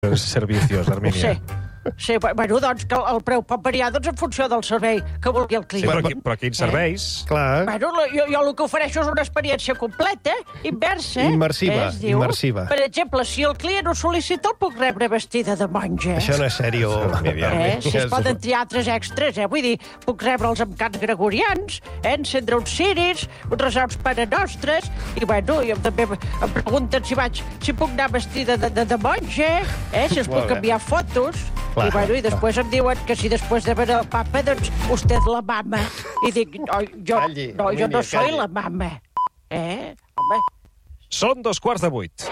servicios, Armínia. Sí, bueno, doncs que el preu pot variar en funció del servei que vulgui el client. Sí, però quins serveis? Clar. Bueno, jo el que ofereixo és una experiència completa, inversa. Immersiva. Per exemple, si el client ho sol·licita, el puc rebre vestida de monja. Això no és sèrio. Si es poden triar altres extras, vull dir, puc rebre'ls amb cants gregorians, encendre uns ciris, uns resons pare nostres, i bueno, i també em pregunten si puc anar vestida de monja, si els puc canviar fotos. Clar, I, bueno, i després em diuen que si després de veure el papa, doncs, usted la mama. I dic, jo no soy la mama. Home. Són 7:15.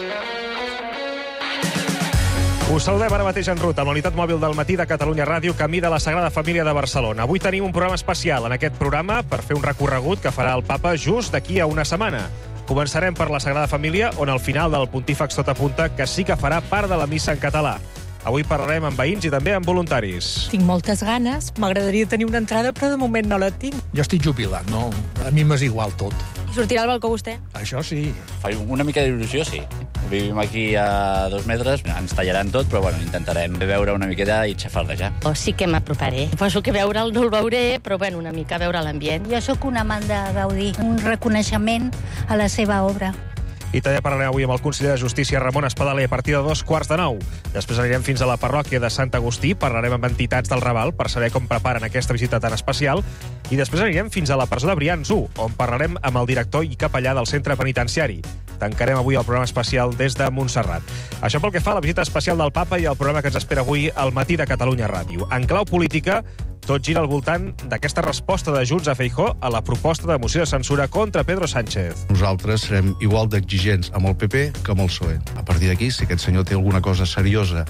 Us saludem ara mateix en ruta amb la unitat mòbil del matí de Catalunya Ràdio, camí de la Sagrada Família de Barcelona. Avui tenim un programa especial en aquest programa per fer un recorregut que farà el papa just d'aquí a una setmana. Començarem per la Sagrada Família, on al final del pontífex tot apunta que sí que farà part de la missa en català. Avui parlarem amb veïns i també amb voluntaris. Tinc moltes ganes, m'agradaria tenir una entrada, però de moment no la tinc. Jo estic jubilat, no? A mi m'és igual tot. I sortirà al balcó vostè? Això sí. Fa una mica d'il·lusió, sí. Vivim aquí a 2 metres, ens tallaran tot, però bueno, intentarem veure una miqueta i xafardejar. Sí que m'aproparé. Suposo que veure'l no el veuré, però bueno, una mica veure l'ambient. Jo sóc un amant de Gaudí, un reconeixement a la seva obra. I també parlarem avui amb el conseller de Justícia, Ramon Espadaler, a partir de 8:45. Després anirem fins a la parròquia de Sant Agustí, parlarem amb entitats del Raval per saber com preparen aquesta visita tan especial, i després anirem fins a la presó de Brians 1, on parlarem amb el director i capellà del centre penitenciari. Tancarem avui el programa especial des de Montserrat. Això pel que fa a la visita especial del papa i el programa que ens espera avui al matí de Catalunya Ràdio. En clau política, tot gira al voltant d'aquesta resposta de Junts a Feijóo a la proposta de moció de censura contra Pedro Sánchez. Nosaltres serem igual d'exigents amb el PP que amb el PSOE. A partir d'aquí, si aquest senyor té alguna cosa seriosa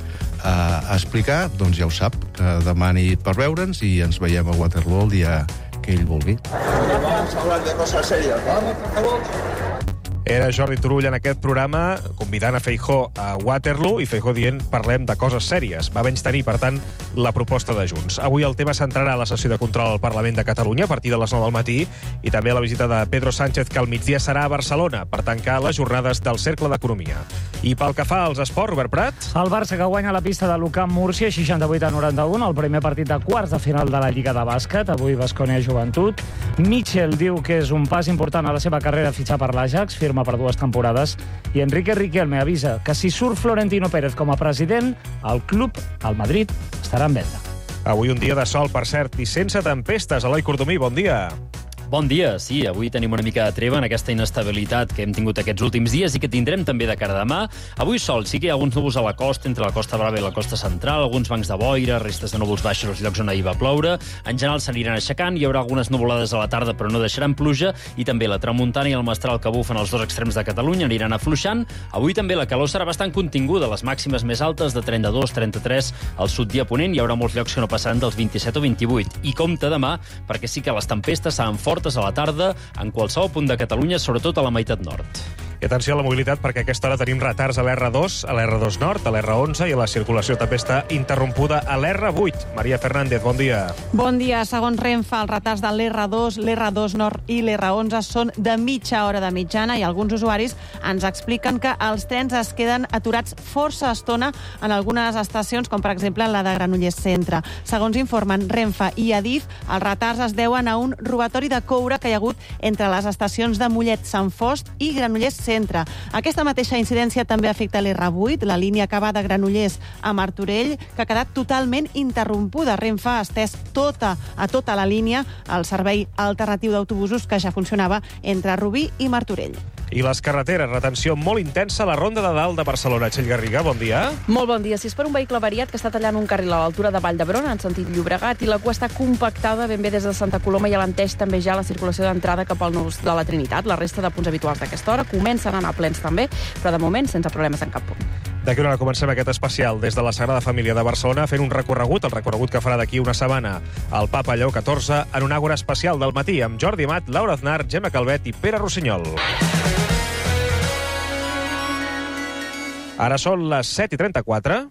a explicar, doncs ja ho sap, que demani per veure'ns i ens veiem a Waterloo el dia que ell vulgui. Vamos a hablar de cosas serias, ¿no? Era Jordi Turull en aquest programa, convidant a Feijóo a Waterloo, i Feijóo dient parlem de coses sèries. Va menystenir, per tant, la proposta de Junts. Avui el tema centrarà la sessió de control al Parlament de Catalunya a partir de les 9 del matí i també la visita de Pedro Sánchez, que al migdia serà a Barcelona per tancar les jornades del Cercle d'Economia. I pel que fa als esports, Robert Prat? El Barça que guanya la pista de l'UCAM Múrcia 68-91, el primer partit de quarts de final de la Lliga de Bàsquet, avui Baskonia Joventut. Mitchell diu que és un pas important a la seva carrera fitxar per l'Ajax, firma per 2 temporades, i Enrique Riquelme avisa que si surt Florentino Pérez com a president, el club, el Madrid, estarà en venda. Avui un dia de sol, per cert, i sense tempestes. Eloi Cordomí, bon dia. Bon dia, sí, avui tenim una mica de treva en aquesta inestabilitat que hem tingut aquests últims dies i que tindrem també de cara a demà. Avui sol, sí que hi ha alguns núvols a la costa, entre la Costa Brava i la costa central, alguns bancs de boira, restes de núvols baixos als llocs on ahir va ploure. En general s'aniran aixecant, hi haurà algunes nuvolades a la tarda però no deixaran pluja, i també la tramuntana i el mestral que bufen als 2 extrems de Catalunya aniran afluixant. Avui també la calor serà bastant continguda, les màximes més altes de 32-33 al sud i a ponent. Hi haurà molts llocs que no passaran dels 27 o 28. I compte demà, perquè sí que les tempestes seran fortes a la tarda en qualsevol punt de Catalunya, sobretot a la meitat nord. I atenció a la mobilitat, perquè a aquesta hora tenim retards a l'R2, a l'R2 Nord, a l'R11, i la circulació també està interrompuda a l'R8. Maria Fernández, bon dia. Bon dia. Segons Renfe, els retards de l'R2, l'R2 Nord i l'R11 són de mitja hora de mitjana, i alguns usuaris ens expliquen que els trens es queden aturats força estona en algunes estacions, com per exemple la de Granollers Centre. Segons informen Renfe i Adif, els retards es deuen a un robatori de coure que hi ha hagut entre les estacions de Mollet, Sant Fost i Granollers Centre. Aquesta mateixa incidència també afecta l'R8, la línia que va de Granollers a Martorell, que ha quedat totalment interrompuda. Renfe ha estès a tota la línia el servei alternatiu d'autobusos que ja funcionava entre Rubí i Martorell. I les carreteres, retenció molt intensa a la Ronda de Dalt de Barcelona. Txell Garriga, bon dia. Molt bon dia. Si és per un vehicle variat que està tallant un carril a l'altura de Vall d'Hebron, en sentit Llobregat, i la cua està compactada ben bé des de Santa Coloma i alenteix també ja la circulació d'entrada cap al nus de la Trinitat. La resta de punts habituals d'aquesta hora comencen a anar plens també, però de moment sense problemes en cap punt. D'aquí una hora comencem aquest especial des de la Sagrada Família de Barcelona fent un recorregut, el recorregut que farà d'aquí una setmana el Papa Lleó XIV en un àgora especial del matí amb Jordi Amat, Laura Aznar, Gemma Calvet i Pere Rossinyol. Ara són les 7:34.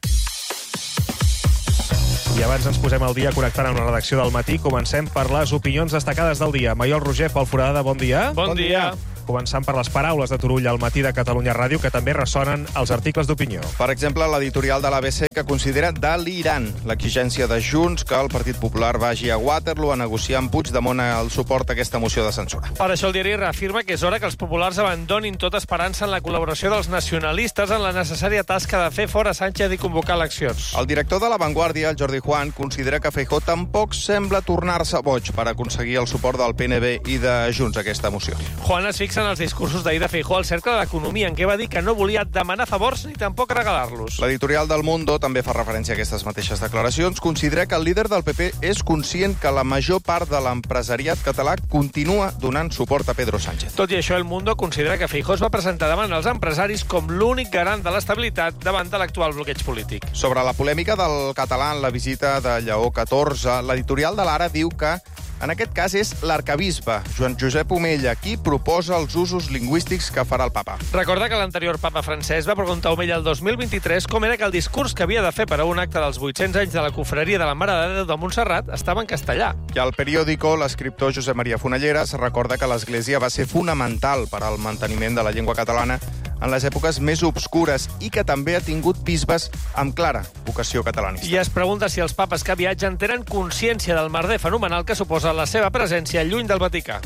I abans ens posem al dia connectant amb la redacció del matí. Comencem per les opinions destacades del dia. Maiol Roger, Pol Foradada, bon dia. Bon dia. començant per les paraules de Turull al matí de Catalunya Ràdio, que també ressonen als articles d'opinió. Per exemple, l'editorial de l'ABC, que considera delirant l'exigència de Junts que el Partit Popular vagi a Waterloo a negociar amb Puigdemont el suport a aquesta moció de censura. Per això el diari reafirma que és hora que els populars abandonin tota esperança en la col·laboració dels nacionalistes en la necessària tasca de fer fora Sánchez i convocar eleccions. El director de La Vanguardia, el Jordi Juan, considera que Feijóo tampoc sembla tornar-se boig per aconseguir el suport del PNB i de Junts a aquesta moció. Juan es fixa en els discursos d'ahir de Feijóo al Cercle de l'Economia, en què va dir que no volia demanar favors ni tampoc regalar-los. L'editorial del Mundo també fa referència a aquestes mateixes declaracions. Considera que el líder del PP és conscient que la major part de l'empresariat català continua donant suport a Pedro Sánchez. Tot i això, el Mundo considera que Feijóo es va presentar davant els empresaris com l'únic garant de l'estabilitat davant de l'actual bloqueig polític. Sobre la polèmica del català en la visita de Lleó XIV, l'editorial de l'Ara diu que en aquest cas és l'arcabisbe, Joan Josep Omella, qui proposa els usos lingüístics que farà el papa. Recorda que l'anterior papa francès va preguntar a Omella el 2023 com era que el discurs que havia de fer per a un acte dels 800 anys de la confraria de la Mare de Déu de Montserrat estava en castellà. I al periòdico, l'escriptor Josep Maria Fonalleras recorda que l'Església va ser fonamental per al manteniment de la llengua catalana en les èpoques més obscures i que també ha tingut bisbes amb clara vocació catalanista. I es pregunta si els papes que viatgen tenen consciència del merder fenomenal que suposa la seva presència lluny del Vaticà.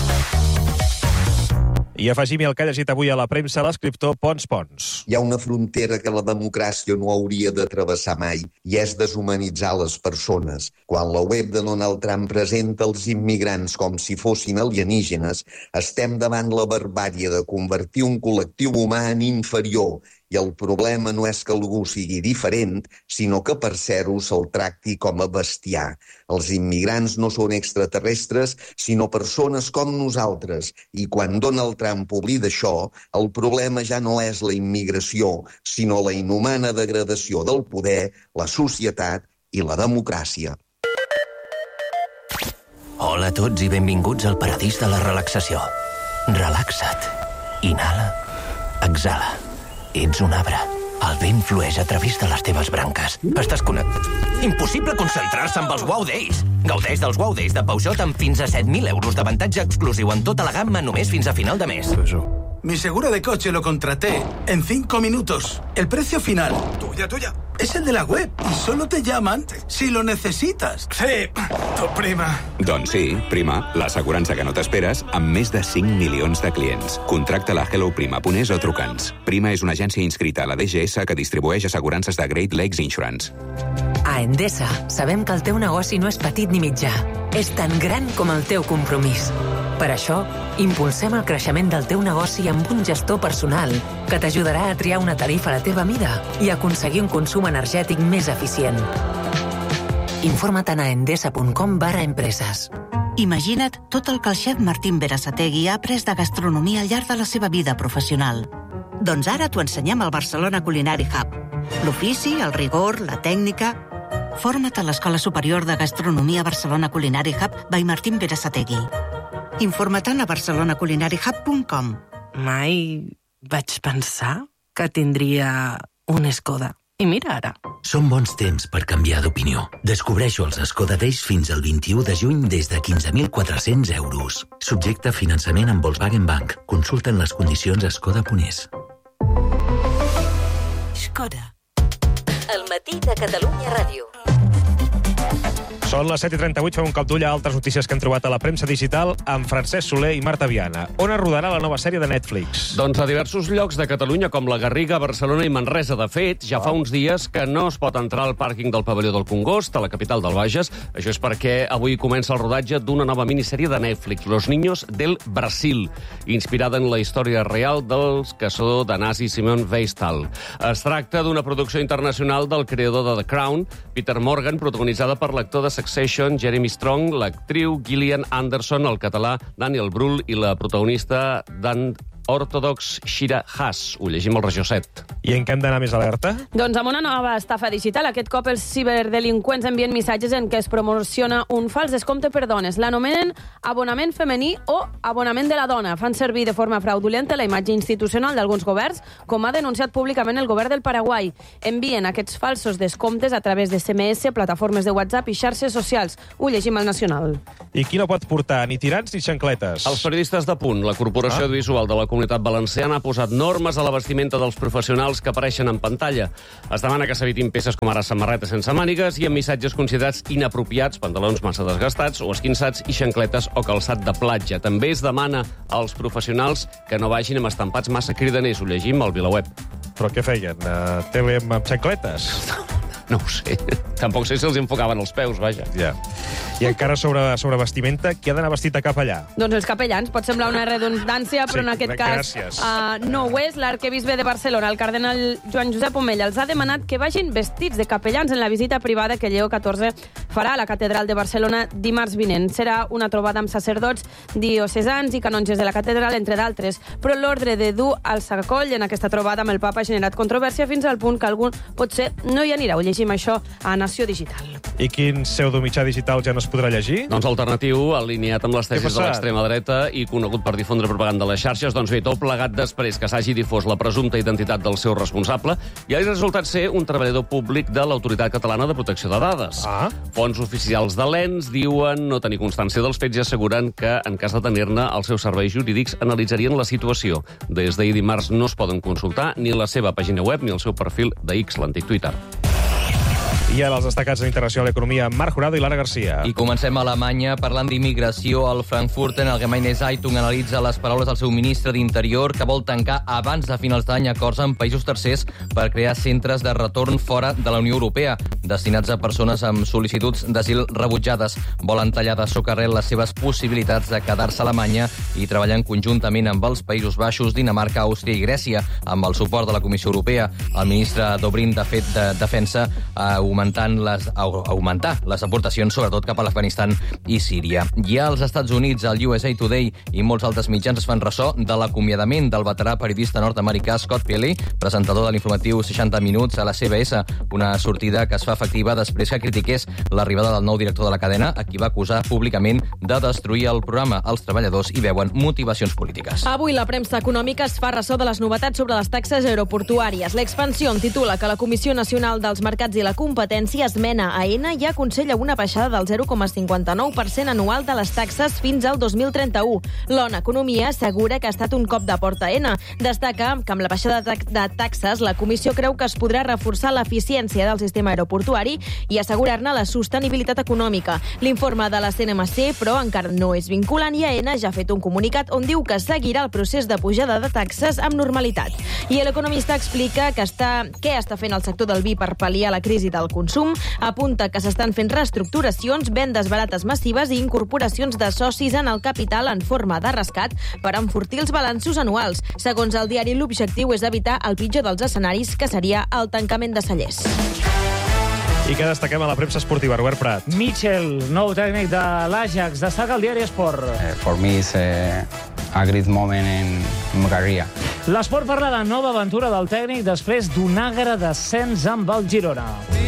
I afegim el que ha llegit avui a la premsa l'escriptor Pons Pons. Hi ha una frontera que la democràcia no hauria de travessar mai i és deshumanitzar les persones. Quan la web de Donald Trump presenta els immigrants com si fossin alienígenes, estem davant la barbàrie de convertir un col·lectiu humà en inferior. I el problema no és que algú sigui diferent, sinó que per ser-ho se'l tracti com a bestiar. Els immigrants no són extraterrestres, sinó persones com nosaltres. I quan Donald Trump oblida això, el problema ja no és la immigració, sinó la inhumana degradació del poder, la societat i la democràcia. Hola a tots i benvinguts al paradís de la relaxació. Relaxa't. Inhala. Exhala. Ets un arbre. El vent flueix a través de les teves branques. Estàs connectat. Impossible concentrar-se amb els Wow Days. Gaudeix dels Wow Days de Peugeot amb fins a 7.000 euros d'avantatge exclusiu en tota la gamma només fins a final de mes. Mi seguro de coche lo contraté en 5 minutos. El precio final, tuya, es el de la web y solo te llaman si lo necesitas. Sí, tu prima. Doncs sí, Prima, l'assegurança que no t'esperes amb més de 5 milions de clients. Contracta-la a helloprima.es o truca'ns. Prima és una agència inscrita a la DGS que distribueix assegurances de Great Lakes Insurance. A Endesa sabem que el teu negoci no és petit ni mitjà. És tan gran com el teu compromís. Per això, impulsem el creixement del teu negoci amb un gestor personal que t'ajudarà a triar una tarifa a la teva mida i aconseguir un consum energètic més eficient. Informa't a endesa.com/empreses. Imagina't tot el que el xef Martín Berasategui ha après de gastronomia al llarg de la seva vida professional. Doncs ara t'ho ensenyem al Barcelona Culinary Hub. L'ofici, el rigor, la tècnica... Forma't a l'Escola Superior de Gastronomia Barcelona Culinary Hub by Martín Berasategui. Informa't a barcelonaculinariehub.com. Mai vaig pensar que tindria un Skoda. I mira ara. Són bons temps per canviar d'opinió. Descobreixo els Skoda Days fins al 21 de juny des de 15.400 euros. Subjecte a finançament amb Volkswagen Bank. Consulten les condicions a skoda.es. Skoda. El matí de Catalunya Ràdio. Són les 7:38, fem un cop d'ull a altres notícies que hem trobat a la premsa digital amb Francesc Soler i Marta Viana. On es rodarà la nova sèrie de Netflix? Doncs a diversos llocs de Catalunya, com la Garriga, Barcelona i Manresa. De fet, ja fa uns dies que no es pot entrar al pàrquing del Pavelló del Congost, a la capital del Bages. Això és perquè avui comença el rodatge d'una nova minissèrie de Netflix, Los Niños del Brasil, inspirada en la història real del caçador de nazis Simon Weistal. Es tracta d'una producció internacional del creador de The Crown, Peter Morgan, protagonitzada per l'actor de Succession, Jeremy Strong, l'actriu Gillian Anderson, el català Daniel Brühl i la protagonista Dan Ortodox Shira Haas. Ho llegim al Regió 7. I en què hem d'anar més alerta? Doncs amb una nova estafa digital, aquest cop els ciberdelinqüents envien missatges en què es promociona un fals descompte per dones. L'anomenen abonament femení o abonament de la dona. Fan servir de forma fraudulenta la imatge institucional d'alguns governs, com ha denunciat públicament el govern del Paraguai. Envien aquests falsos descomptes a través de SMS, plataformes de WhatsApp i xarxes socials. Ho llegim al Nacional. I qui no pot portar ni tirants ni xancletes? Els periodistes de Punt. La Corporació Audiovisual de la Comunitat Valenciana ha posat normes a la vestimenta dels professionals que apareixen en pantalla. Es demana que s'evitin peces com ara samarretes sense mànigues i amb missatges considerats inapropiats, pantalons massa desgastats o esquinçats i xancletes o calçat de platja. També es demana als professionals que no vagin amb estampats massa cridaners. Ho llegim al VilaWeb. Però què feien? Tele amb xancletes? No ho sé. Tampoc sé si els enfocaven els peus, vaja. Ja. I encara sobre vestimenta, qui ha d'anar vestit a capellà? Doncs els capellans. Pot semblar una redundància, però en aquest cas no ho és. L'arquebisbe de Barcelona, el cardenal Joan Josep Omella, els ha demanat que vagin vestits de capellans en la visita privada que Lleó XIV farà a la catedral de Barcelona dimarts vinent. Serà una trobada amb sacerdots diocesans i canonges de la catedral, entre d'altres. Però l'ordre de dur al sacoll en aquesta trobada amb el papa ha generat controvèrsia fins al punt que algun potser no hi anirà. Ho llegim això a Nació Digital. I quin pseudomitjà digital ja no es podrà llegir? Doncs Alternatiu, alineat amb les tesis de l'extrema dreta i conegut per difondre propaganda a les xarxes, doncs bé, tot plegat després que s'hagi difós la presumpta identitat del seu responsable i ha resultat ser un treballador públic de l'Autoritat Catalana de Protecció de Dades. Fonts oficials de l'ENS diuen no tenir constància dels fets i asseguren que, en cas de tenir-ne, els seus serveis jurídics analitzarien la situació. Des d'ahir dimarts no es poden consultar ni la seva pàgina web ni el seu perfil de X, l'antic Twitter. I ara els destacats d'Internacional Economia, Marc Jurado i Lara Garcia. I comencem a Alemanya parlant d'immigració. Al Frankfurter, el Gemeine Zeitung analitza les paraules del seu ministre d'Interior que vol tancar abans de finals d'any acords amb països tercers per crear centres de retorn fora de la Unió Europea, destinats a persones amb sol·licituds d'asil rebutjades. Volen tallar de socarel les seves possibilitats de quedar-se a Alemanya i treballant conjuntament amb els Països Baixos, Dinamarca, Àustria i Grècia, amb el suport de la Comissió Europea. El ministre Dobrin, de fet, defensa augmentar les aportacions, sobretot cap a l'Afganistan i Síria. I als Estats Units, el USA Today i molts altres mitjans es fan ressò de l'acomiadament del veterà periodista nord-americà Scott Pelley, presentador de l'informatiu 60 Minuts a la CBS, una sortida que es fa efectiva després que critiqués l'arribada del nou director de la cadena, a qui va acusar públicament de destruir el programa. Els treballadors hi veuen motivacions polítiques. Avui la premsa econòmica es fa ressò de les novetats sobre les taxes aeroportuàries. L'Expansión titula que la Comissió Nacional dels Mercats i la Competència esmena a Aena i aconsella una baixada del 0,59% anual de les taxes fins al 2031. L'ONU Economia assegura que ha estat un cop de porta a Aena. Destaca que amb la baixada de taxes la Comissió creu que es podrà reforçar l'eficiència del sistema aeroportuari i assegurar-ne la sostenibilitat econòmica. L'informe de la CNMC, però, encara no és vinculant i Aena ja ha fet un comunicat on diu que seguirà el procés de pujada de taxes amb normalitat. I l'economista explica què està fent el sector del vi per pal·liar la crisi del consum, apunta que s'estan fent reestructuracions, vendes barates massives i incorporacions de socis en el capital en forma de rescat per enfortir els balanços anuals. Segons el diari, l'objectiu és evitar el pitjor dels escenaris, que seria el tancament de cellers. I què destaquem a la premsa esportiva, Robert Prat? Michel, nou tècnic de l'Ajax, destaca el diari Esport. For me is a great moment in my career. L'Esport parla de nova aventura del tècnic després d'un agre descens amb el Girona.